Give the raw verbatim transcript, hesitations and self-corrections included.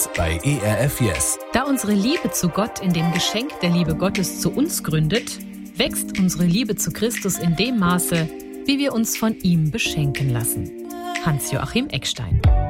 Jetzt bei E R F Yes. Da unsere Liebe zu Gott in dem Geschenk der Liebe Gottes zu uns gründet, wächst unsere Liebe zu Christus in dem Maße, wie wir uns von ihm beschenken lassen. Hans-Joachim Eckstein.